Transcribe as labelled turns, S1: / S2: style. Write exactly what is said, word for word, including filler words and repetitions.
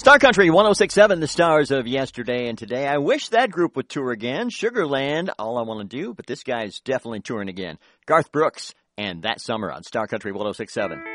S1: Star Country one oh six point seven, the stars of yesterday and today. I wish that group would tour again. Sugarland, all I want to do, but this guy's definitely touring again. Garth Brooks, and That Summer on Star Country one oh six point seven.